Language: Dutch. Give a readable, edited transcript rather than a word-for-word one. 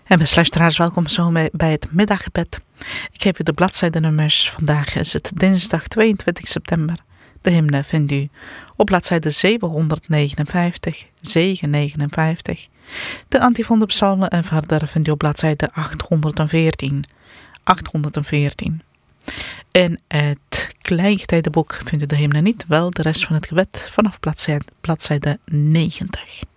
En beste luisteraars, welkom zo bij het middaggebed. Ik geef u de bladzijdenummers. Vandaag is het dinsdag 22 september. De hymne vindt u op bladzijde 759, 759. De antifonde psalmen en verder vindt u op bladzijde 814, 814. In het Kleingetijdenboek vindt u de hymne niet, wel de rest van het gebed vanaf bladzijde 90.